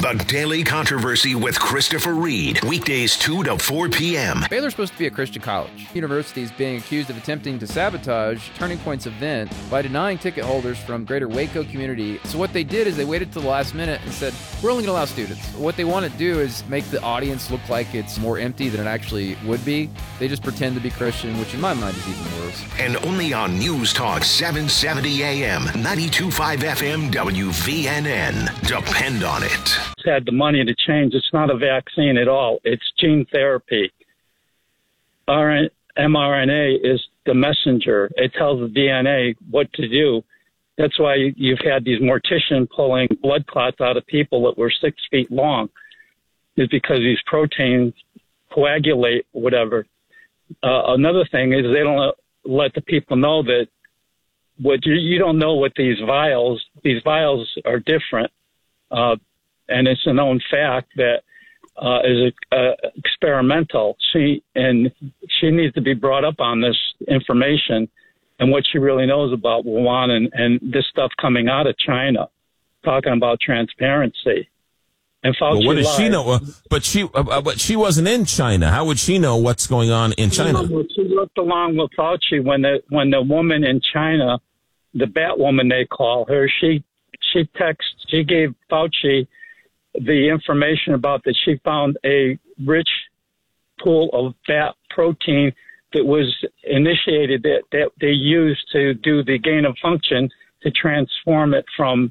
The Daily Controversy with Christopher Reed. Weekdays 2 to 4 p.m. Baylor's supposed to be a Christian college. The university is being accused of attempting to sabotage Turning Point's event by denying ticket holders from greater Waco community. So what they did is they waited till the last minute and said, we're only going to allow students. What they want to do is make the audience look like it's more empty than it actually would be. They just pretend to be Christian, which in my mind is even worse. And only on News Talk 770 AM, 92.5 FM, WVNN. Depend on it. Had the money to change. It's not a vaccine at all. It's gene therapy. mRNA is the messenger. It tells the DNA what to do. That's why you've had these morticians pulling blood clots out of people that were 6 feet long. Is because these proteins coagulate, whatever. Another thing is they don't let the people know that what you don't know what these vials are different. And it's a known fact that is experimental. She needs to be brought up on this information and what she really knows about Wuhan and this stuff coming out of China, talking about transparency. And Fauci well, what does she know? But she wasn't in China. How would she know what's going on in China? She worked along with Fauci when the woman in China, the Batwoman they call her, she gave Fauci the information about that she found a rich pool of bat protein that was initiated that they used to do the gain of function to transport it from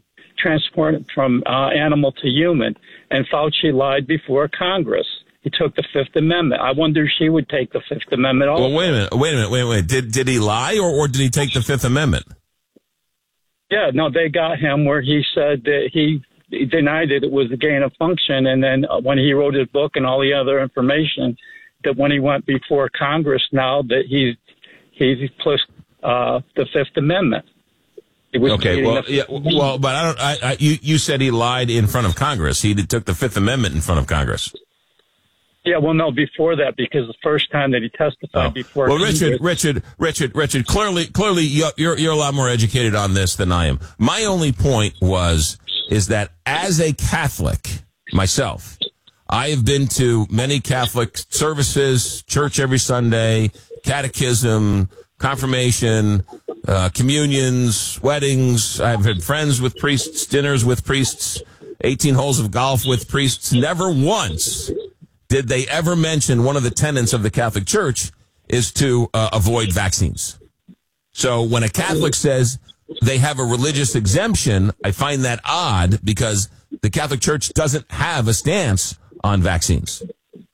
animal to human. And Fauci lied before Congress. He took the Fifth Amendment. I wonder if she would take the Fifth Amendment also. Well, wait a minute. Did he lie or did he take the Fifth Amendment? Yeah, no, they got him where he said that he denied that it was a gain of function. And then when he wrote his book and all the other information, that when he went before Congress now that he's pushed the Fifth Amendment. Okay, well, but you said he lied in front of Congress. He took the Fifth Amendment in front of Congress. Yeah, well, no, before that, because the first time that he testified before. Well, Richard, clearly, you're a lot more educated on this than I am. My only point is that as a Catholic myself, I have been to many Catholic services, church every Sunday, catechism, confirmation, communions, weddings. I've had friends with priests, dinners with priests, 18 holes of golf with priests. Never once did they ever mention one of the tenets of the Catholic Church is to avoid vaccines. So when a Catholic says they have a religious exemption, I find that odd because the Catholic Church doesn't have a stance on vaccines.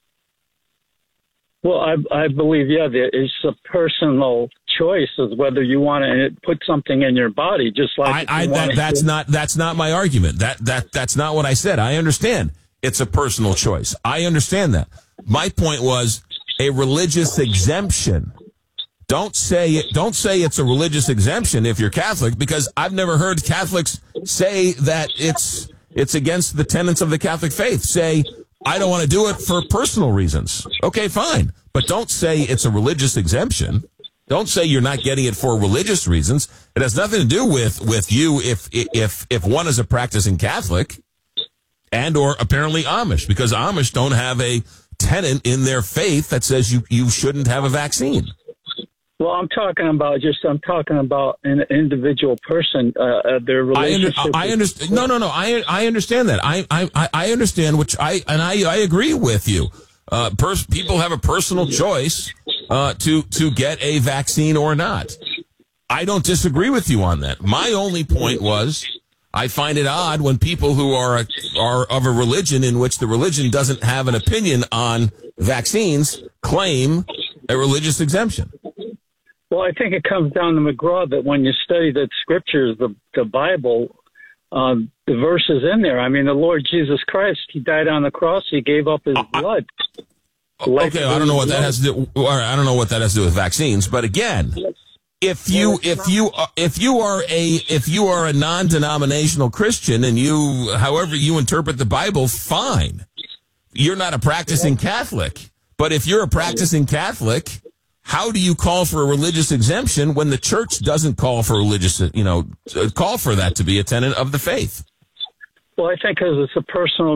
Well, I believe, it's a personal choice of whether you want to put something in your body, just like that's not my argument. That's not what I said. I understand it's a personal choice. I understand that. My point was a religious exemption. Don't say it's a religious exemption if you're Catholic, because I've never heard Catholics say that it's against the tenets of the Catholic faith. Say, I don't want to do it for personal reasons. Okay, fine. But don't say it's a religious exemption. Don't say you're not getting it for religious reasons. It has nothing to do with you if one is a practicing Catholic and or apparently Amish, because Amish don't have a tenet in their faith that says you shouldn't have a vaccine. Well, I'm talking about an individual person, their relationship. I understand. No. I understand that. I understand, I agree with you. People have a personal choice to get a vaccine or not. I don't disagree with you on that. My only point was, I find it odd when people who are of a religion in which the religion doesn't have an opinion on vaccines claim a religious exemption. Well, I think it comes down to McGraw that when you study the scriptures, the Bible, the verses in there. I mean, the Lord Jesus Christ, he died on the cross. He gave up his blood. Okay, I don't know what that has to do. I don't know what that has to do with vaccines. But again, if you are a non-denominational Christian and however you interpret the Bible, fine. You're not a practicing Catholic. But if you're a practicing Catholic, how do you call for a religious exemption when the church doesn't call for call for that to be a tenet of the faith? Well, I think because it's a personal